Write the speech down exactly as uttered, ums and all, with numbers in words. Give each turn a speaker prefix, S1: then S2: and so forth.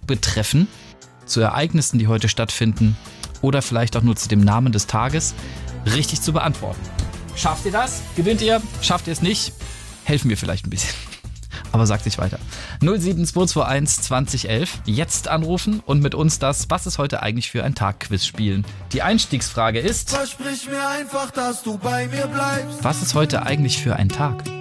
S1: betreffen, zu Ereignissen, die heute stattfinden oder vielleicht auch nur zu dem Namen des Tages, richtig zu beantworten. Schafft ihr das? Gewinnt ihr? Schafft ihr es nicht? Helfen wir vielleicht ein bisschen. Aber sagt nicht weiter. null sieben zwei zwei eins zwanzig elf. Jetzt anrufen und mit uns das Was ist heute eigentlich für ein Tag-Quiz spielen. Die Einstiegsfrage ist:
S2: Versprich mir einfach, dass du bei mir bleibst.
S1: Was ist heute eigentlich für ein Tag?